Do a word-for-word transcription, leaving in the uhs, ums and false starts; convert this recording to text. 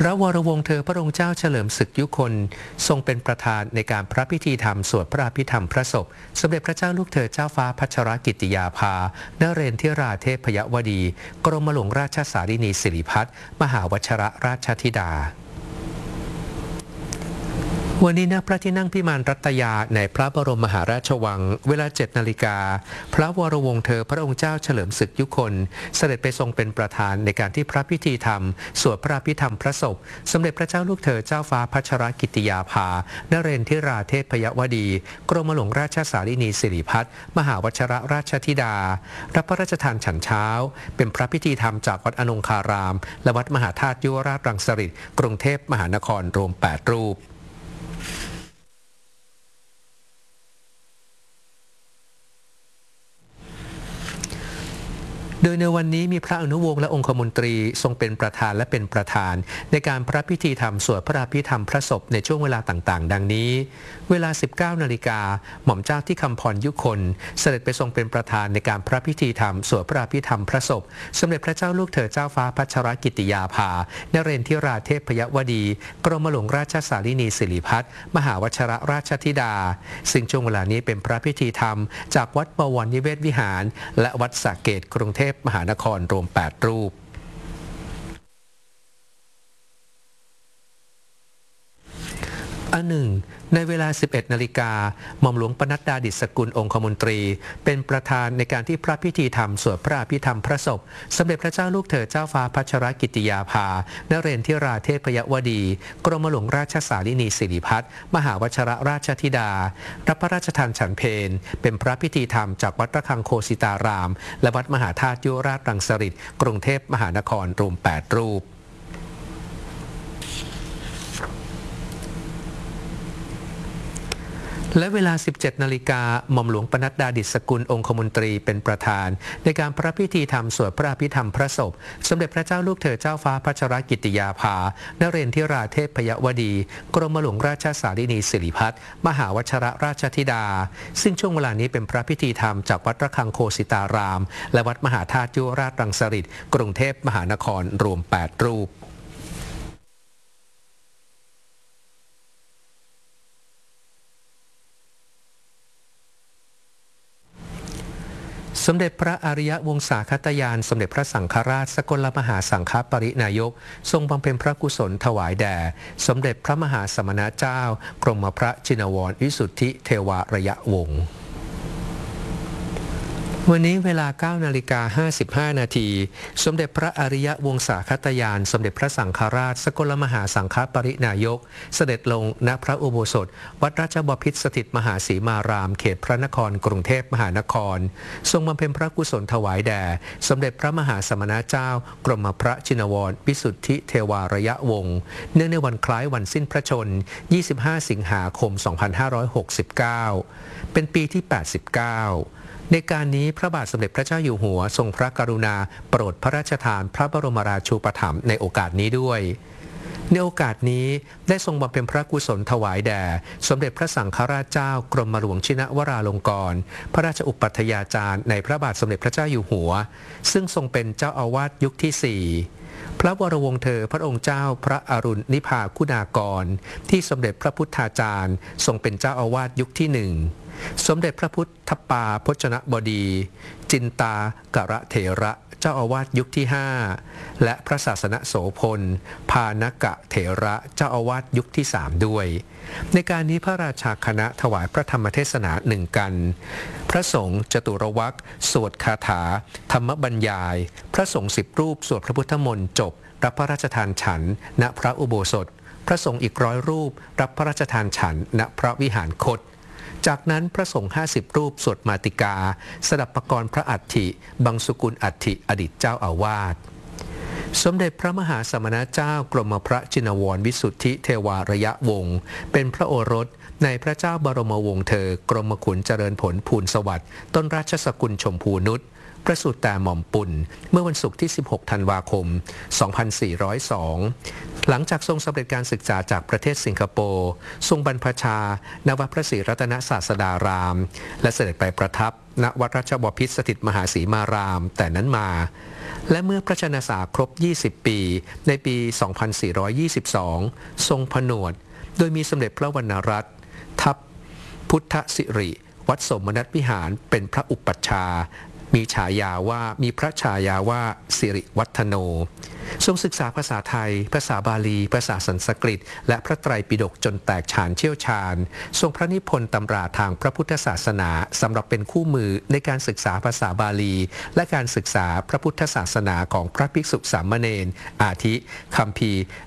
พระวรวงศ์เธอพระองค์เจ้าเฉลิมศึกยุคนทรงเป็นประธานในการพระพิธีธรรมสวดพระอภิธรรมพระศพสมเด็จพระเจ้าลูกเธอเจ้าฟ้าพัชรกิติยาภานเรนทิราเทพยวดี กรมหลวงราชสารินีสิริพัฒน์มหาวชรราชธิดาวันนี้ณพระที่นั่งพิมานรัตยาในพระบรมมหาราชวังเวลาเจ็ดนาฬิกาพระวรวงศ์เธอพระองค์เจ้าเฉลิมศึกยุคนเสด็จไปทรงเป็นประธานในการที่พระพิธีธรรมสวดพระอภิธรรมพระศพสมเด็จพระเจ้าลูกเธอเจ้าฟ้าพัชรกิติยาภานเรนทิราเทพยวดี กรมหลวงราชสารินีสิริพัฒน์มหาวชรราชธิดารับพระราชทานฉันเช้าเป็นพระพิธีธรรมจากวัดอนงคารามและวัดมหาธาตุยุวราชรังสฤษฎ์กรุงเทพมหานครรวมแปดรูปโดยในวันนี้มีพระอนุวงศ์และองคมนตรีทรงเป็นประธานและเป็นประธานในการพระพิธีธรรมสวดพระอภิธรรมพระศพในช่วงเวลาต่างๆดังนี้เวลา สิบเก้านาฬิกาหม่อมเจ้าที่คำพรยุคนเสด็จไปทรงเป็นประธานในการพระพิธีธรรมสวดพระอภิธรรมพระศพสมเด็จพระเจ้าลูกเธอเจ้าฟ้าพัชรกิติยาภานเรนทิราเทพยวดี กรมหลวงราชสารินีสิริพัฒน์มหาวชรราชธิดาซึ่งช่วงเวลานี้เป็นพระพิธีธรรมจากวัดบวรนิเวศวิหารและวัดสระเกษกรุงเทพมหานครรวมแปดรูปอันหนึ่งในเวลา สิบเอ็ดนาฬิกาหม่อมหลวงปนัดดาดิษฐกุลองคมนตรีเป็นประธานในการที่พระพิธีธรรมสวดพระอภิธรรมพระศพสมเด็จพระเจ้าลูกเธอเจ้าฟ้าพัชรกิติยาภานเรนทิราเทพยวดี กรมหลวงราชสารินีสิริพัฒน์มหาวชรราชธิดารับพระราชทานฉันเพลเป็นพระพิธีธรรมจากวัดระฆังโคสิตารามและวัดมหาธาตุยุวราชรังสฤษฎ์กรุงเทพมหานครรวมแปดรูปและเวลา สิบเจ็ดนาฬิกาหม่อมหลวงปนัดดาดิษฐกุลองคมนตรีเป็นประธานในการพระพิธีธรรมสวดพระอภิธรรมพระศพสมเด็จพระเจ้าลูกเธอเจ้าฟ้าพัชรกิติยาภานเรนทิราเทพยวดี กรมหลวงราชสารินีสิริพัฒน์มหาวชรราชธิดาซึ่งช่วงเวลานี้เป็นพระพิธีธรรมจากวัดระฆังโคสิตารามและวัดมหาธาตุยุวราชรังสฤษฎ์กรุงเทพมหานครรวมแปดรูปสมเด็จพระอริยวงศาคตยานสมเด็จพระสังฆราชสกลมหาสังฆปรินายกทรงบำเพ็ญพระกุศลถวายแด่สมเด็จพระมหาสมณเจ้ากรมพระชินวรวิสุทธิเทวระยะวงศ์วันนี้เวลา เก้านาฬิกาห้าสิบห้านาทีสมเด็จพระอริยวงศาคตยานสมเด็จพระสังฆราชสกลมหาสังฆปรินายกเสด็จลงณพระอุโบสถวัดราชบพิตรสถิตมหาสีมารามเขตพระนครกรุงเทพมหานครทรงบำเพ็ญพระกุศลถวายแด่สมเด็จพระมหาสมณเจ้ากรมพระชินวรวิสุทธิเทวระยะวงศ์เนื่องในวันคล้ายวันสิ้นพระชนม์ยี่สิบห้าสิงหาคมสองพันห้าร้อยหกสิบเก้าเป็นปีที่แปดสิบเก้าในการนี้พระบาทสมเด็จพระเจ้าอยู่หัวทรงพระกรุณาโปรดพระราชทานพระบรมราชูปถัมภ์ในโอกาสนี้ด้วยในโอกาสนี้ได้ทรงบำเพ็ญพระกุศลถวายแด่สมเด็จพระสังฆราชเจ้ากรมหลวงชินวราลงกรณ์พระราชอุปัฏฐาจารย์ในพระบาทสมเด็จพระเจ้าอยู่หัวซึ่งทรงเป็นเจ้าอาวาสยุคที่สี่พระวรวงศ์เธอพระองค์เจ้าพระอรุณนิพาคุณากรที่สมเด็จพระพุทธาจารย์ทรงเป็นเจ้าอาวาสยุคที่หนึ่งสมเด็จพระพุทธปาพจนบดีจินตากระเถระเจ้าอาวาสยุคที่ห้าและพระศาสนโสพลพานกะเถระเจ้าอาวาสยุคที่สามด้วยในการนี้พระราชาคณะถวายพระธรรมเทศนาหนึ่งกันพระสงฆ์จตุรวรรคสวดคาถาธรรมบรรยายพระสงฆ์สิบรูปสวดพระพุทธมนต์จบรับพระราชทานฉันณพระอุโบสถพระสงฆ์อีกร้อยรูปรับพระราชทานฉันณพระวิหารคตจากนั้นพระสงฆ์ห้าสิบรูปสวดมาติกาสดับประกรณ์พระอัฐิบังสุกุลอัฐิอดีตเจ้าอาวาสสมเด็จพระมหาสมณเจ้ากรมพระชินวรวิสุทธิเทวระยะวงศ์เป็นพระโอรสในพระเจ้าบรมวงศ์เธอกรมขุนเจริญผลภูลสวัสดิ์ต้นราชสกุลชมพูนุชประสูติแต่หม่อมปุ่นเมื่อวันศุกร์ที่สิบหกธันวาคมสองพันสี่ร้อยสองหลังจากทรงสำเร็จการศึกษาจากประเทศสิงคโปร์ทรงบรรพชานวัดพระศรีรัตนศาสดารามและเสด็จไปประทับณวัดราชบพิตรสถิตมหาสีมารามแต่นั้นมาและเมื่อพระชนสาครบ ยี่สิบ ปี ในปี สองพันสี่ร้อยยี่สิบสอง ทรงผนวด โดยมีสมเด็จพระวรรณรัตน์ทัพพุทธสิริ วัดสมนัตวิหารเป็นพระอุปัชฌาย์มีฉายาว่ามีพระฉายาว่าสิริวัฒโนทรงศึกษาภาษาไทยภาษาบาลีภาษาสันสกฤตและพระไตรปิฎกจนแตกฉานเชี่ยวชาญทรงพระนิพนธ์ตำราทางพระพุทธศาสนาสำหรับเป็นคู่มือในการศึกษาภาษาบาลีและการศึกษาพระพุทธศาสนาของพระภิกษุสามเณรอาทิคัมภีร์